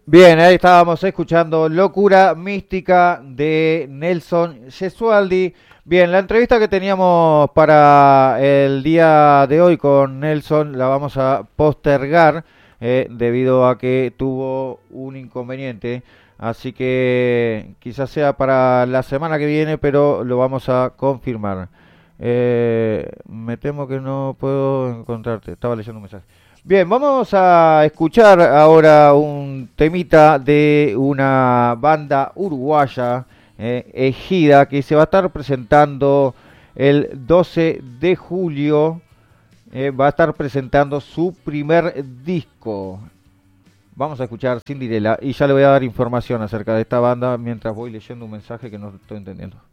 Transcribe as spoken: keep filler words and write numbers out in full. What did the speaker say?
Bien, ahí estábamos escuchando Locura Mística de Nelson Gesualdi. Bien, la entrevista que teníamos para el día de hoy con Nelson la vamos a postergar eh, debido a que tuvo un inconveniente. Así que quizás sea para la semana que viene, pero lo vamos a confirmar. Eh, me temo que no puedo encontrarte. Estaba leyendo un mensaje. Bien, vamos a escuchar ahora un temita de una banda uruguaya, eh, Ejida, que se va a estar presentando el doce de julio. Eh, va a estar presentando su primer disco. Vamos a escuchar Cinderella y ya le voy a dar información acerca de esta banda mientras voy leyendo un mensaje que no estoy entendiendo.